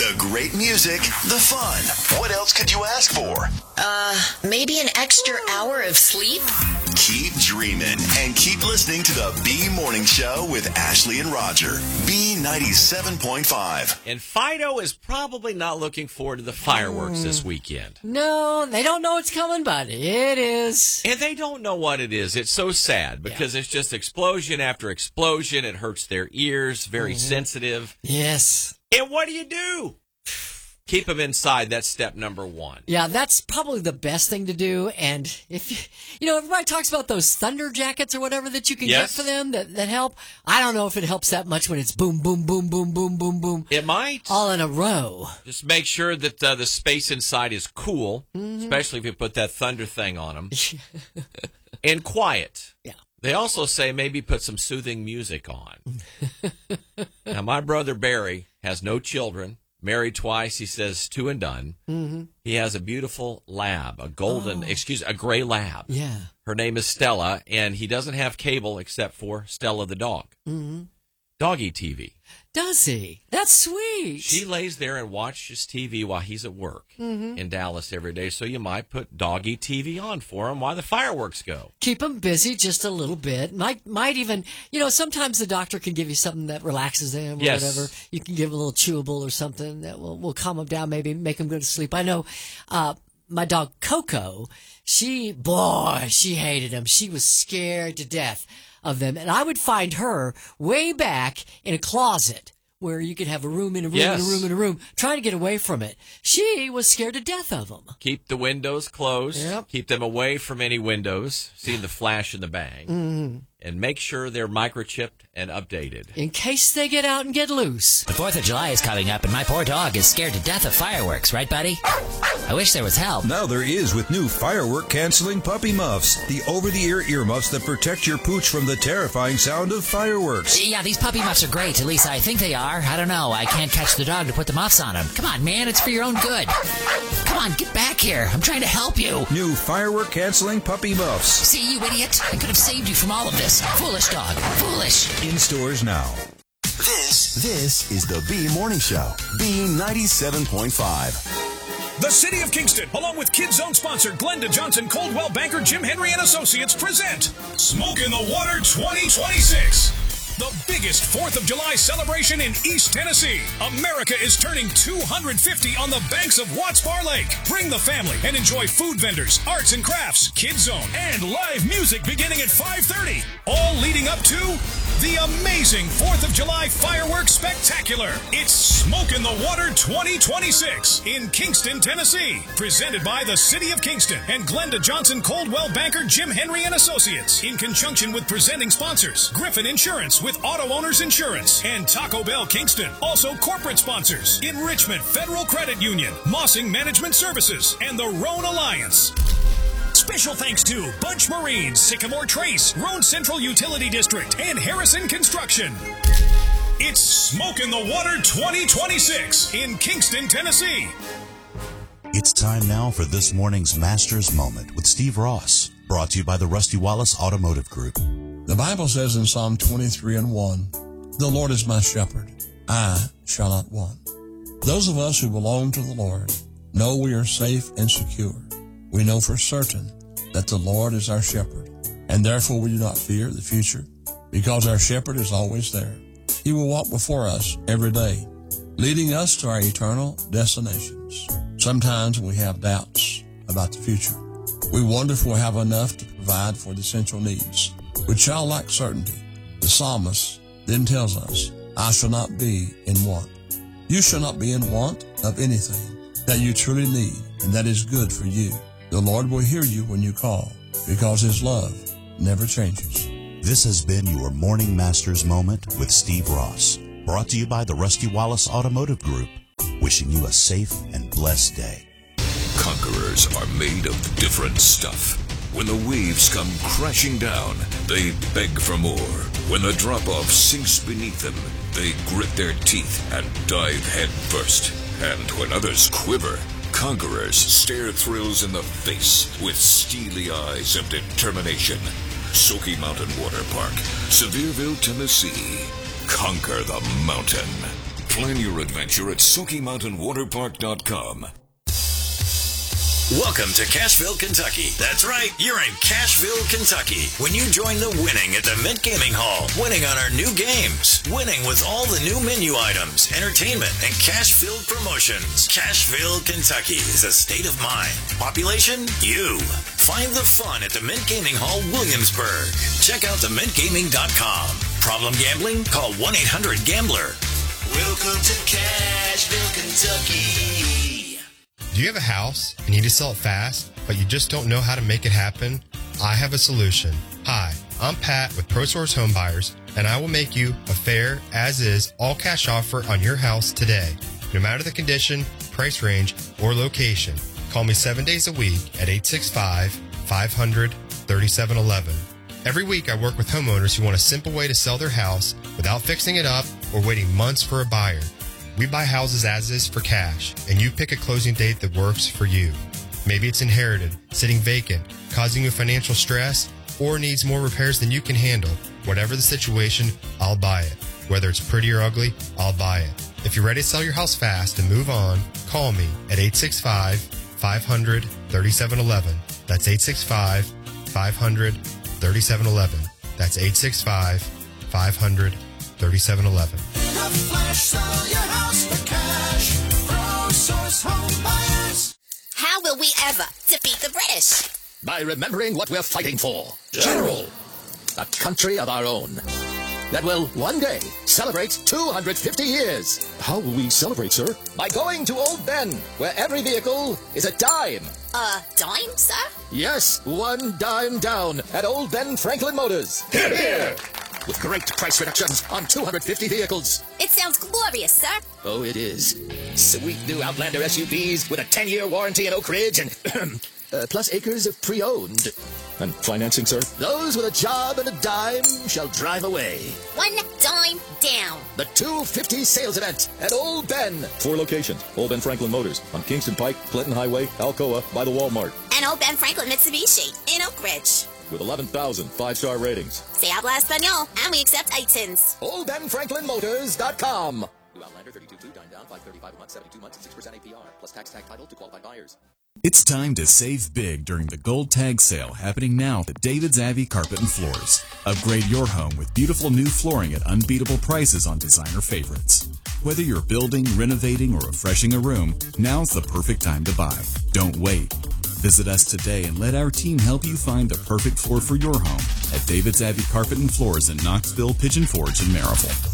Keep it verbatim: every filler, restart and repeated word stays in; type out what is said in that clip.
The great music, the fun. What else could you ask for? Uh, maybe an extra hour of sleep? Keep dreaming and keep listening to the B Morning Show with Ashley and Roger. B ninety-seven point five. And Fido is probably not looking forward to the fireworks mm. this weekend. No, they don't know it's coming, but it is. And they don't know what it is. It's so sad because yeah. it's just explosion after explosion. It hurts their ears, very mm-hmm. sensitive. Yes. And what do you do? Keep them inside. That's step number one. Yeah, that's probably the best thing to do. And if you, you know, everybody talks about those thunder jackets or whatever that you can yes. get for them that, that help. I don't know if it helps that much when it's boom, boom, boom, boom, boom, boom, boom. It might. All in a row. Just make sure that uh, the space inside is cool, mm-hmm. especially if you put that thunder thing on them. And quiet. Yeah. They also say maybe put some soothing music on. Now, my brother Barry has no children. Married twice, he says two and done. Mm-hmm. He has a beautiful lab, a golden, oh. excuse, a gray lab. Yeah. Her name is Stella, and he doesn't have cable except for Stella the dog. Mm-hmm. Doggy T V. Does he? That's sweet. She lays there and watches T V while he's at work mm-hmm. in Dallas every day, so you might put Doggy T V on for him while the fireworks go. Keep him busy just a little bit. Might might even, you know, sometimes the doctor can give you something that relaxes him or yes. whatever. You can give him a little chewable or something that will, will calm him down, maybe make him go to sleep. I know uh, my dog Coco, she, boy, she hated him. She was scared to death of them. And I would find her way back in a closet where you could have a room in a room yes. in a room in a room, trying to get away from it. She was scared to death of them. Keep the windows closed. Yep. Keep them away from any windows, seeing the flash and the bang. Mm-hmm. And make sure they're microchipped and updated. In case they get out and get loose. The fourth of July is coming up, and my poor dog is scared to death of fireworks, right, buddy? I wish there was help. Now there is with new firework-canceling puppy muffs. The over-the-ear earmuffs that protect your pooch from the terrifying sound of fireworks. Yeah, these puppy muffs are great. At least I think they are. I don't know. I can't catch the dog to put the muffs on him. Come on, man. It's for your own good. Come on, get back here. I'm trying to help you. New firework-canceling puppy muffs. See, you idiot. I could have saved you from all of this. Foolish dog. Foolish. In stores now. This, this is the B Morning Show. B ninety-seven point five. The City of Kingston, along with Kid Zone sponsor Glenda Johnson, Coldwell Banker, Jim Henry and Associates present Smoke in the Water twenty twenty-six. The biggest fourth of July celebration in East Tennessee. America is turning two hundred fifty on the banks of Watts Bar Lake. Bring the family and enjoy food vendors, arts and crafts, Kid Zone, and live music beginning at five thirty. All leading up to the amazing fourth of July Fireworks Spectacular. It's Smoke in the Water twenty twenty-six in Kingston, Tennessee. Presented by the City of Kingston and Glenda Johnson, Coldwell Banker, Jim Henry and Associates. In conjunction with presenting sponsors, Griffin Insurance with Auto Owners Insurance and Taco Bell Kingston. Also corporate sponsors, Enrichment Federal Credit Union, Mossing Management Services, and the Roan Alliance. Special thanks to Bunch Marine, Sycamore Trace, Roan Central Utility District, and Harrison Construction. It's Smoke in the Water twenty twenty-six in Kingston, Tennessee. It's time now for this morning's Master's Moment with Steve Ross, brought to you by the Rusty Wallace Automotive Group. The Bible says in Psalm twenty-three and one, "The Lord is my shepherd, I shall not want." Those of us who belong to the Lord know we are safe and secure. We know for certain that the Lord is our shepherd, and therefore we do not fear the future, because our shepherd is always there. He will walk before us every day, leading us to our eternal destinations. Sometimes we have doubts about the future. We wonder if we'll have enough to provide for the essential needs. With childlike certainty, the psalmist then tells us, "I shall not be in want." You shall not be in want of anything that you truly need and that is good for you. The Lord will hear you when you call, because His love never changes. This has been your Morning Master's Moment with Steve Ross, brought to you by the Rusty Wallace Automotive Group, wishing you a safe and blessed day. Conquerors are made of different stuff. When the waves come crashing down, they beg for more. When the drop-off sinks beneath them, they grit their teeth and dive head first. And when others quiver, conquerors stare thrills in the face with steely eyes of determination. Soaky Mountain Water Park, Sevierville, Tennessee. Conquer the mountain. Plan your adventure at Smoky Mountain Water Park dot com. Welcome to Cashville, Kentucky. That's right, you're in Cashville, Kentucky. When you join the winning at the Mint Gaming Hall, winning on our new games, winning with all the new menu items, entertainment, and cash-filled promotions. Cashville, Kentucky is a state of mind. Population? You. Find the fun at the Mint Gaming Hall, Williamsburg. Check out the mint gaming dot com. Problem gambling? Call one eight hundred gambler. Welcome to Cashville, Kentucky. Do you have a house and you need to sell it fast, but you just don't know how to make it happen? I have a solution. Hi, I'm Pat with ProSource Home Buyers, and I will make you a fair, as-is, all-cash offer on your house today. No matter the condition, price range, or location, call me seven days a week at eight six five, five hundred, thirty-seven eleven. Every week I work with homeowners who want a simple way to sell their house without fixing it up or waiting months for a buyer. We buy houses as is for cash, and you pick a closing date that works for you. Maybe it's inherited, sitting vacant, causing you financial stress, or needs more repairs than you can handle. Whatever the situation, I'll buy it. Whether it's pretty or ugly, I'll buy it. If you're ready to sell your house fast and move on, call me at eight six five, five hundred, thirty-seven eleven. That's eight six five, five hundred, thirty-seven eleven. That's eight six five, five hundred, thirty-seven eleven. Flash, sell your house for cash. ProSource Home Buyers. How will we ever defeat the British? By remembering what we're fighting for. General. A country of our own. That will one day celebrate two hundred fifty years. How will we celebrate, sir? By going to Old Ben, where every vehicle is a dime. A dime, sir? Yes, one dime down at Old Ben Franklin Motors. Here, here. With great price reductions on two hundred fifty vehicles. It sounds glorious, sir. Oh, it is. Sweet new Outlander S U Vs with a ten-year warranty in Oak Ridge and uh, plus acres of pre-owned. And financing, sir? Those with a job and a dime shall drive away. One dime down. The two fifty sales event at Old Ben. Four locations. Old Ben Franklin Motors on Kingston Pike, Clinton Highway, Alcoa, by the Walmart. And Old Ben Franklin Mitsubishi in Oak Ridge. With eleven thousand five-star ratings. Se habla español, and we accept I T I Ns. Old Ben Franklin Motors dot com. New Outlander thirty-two two, dime down, five thirty-five a month, seventy-two months, and six percent A P R, plus tax tag title to qualified buyers. It's time to save big during the Gold Tag Sale happening now at David's Abbey Carpet and Floors. Upgrade your home with beautiful new flooring at unbeatable prices on designer favorites. Whether you're building, renovating, or refreshing a room, now's the perfect time to buy. Don't wait. Visit us today and let our team help you find the perfect floor for your home at David's Abbey Carpet and Floors in Knoxville, Pigeon Forge, and Maryville.